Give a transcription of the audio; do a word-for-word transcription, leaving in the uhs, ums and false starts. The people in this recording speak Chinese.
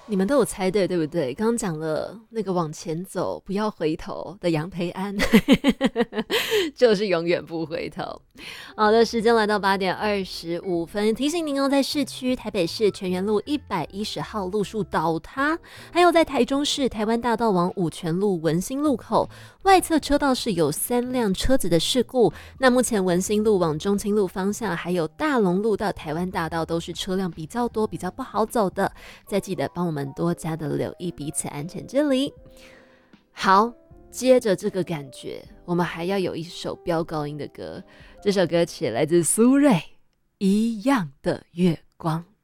你们都有猜对，对不对？刚刚讲了那个往前走不要回头的杨培安，就是永远不回头。好的，时间来到八点二十五分，提醒您哦，在市区台北市全园路一百一十号路树倒塌，还有在台中市台湾大道往五权路文心路口外侧车道是有三辆车子的事故。那目前文心路往中清路方向，还有大龙路到台湾大道都是车辆比较多，比较不好走的。再记得帮我们多加的留意彼此安全距离。好，接着这个感觉，我们还要有一首飙高音的歌。这首歌曲来自苏芮，《一样的月光》。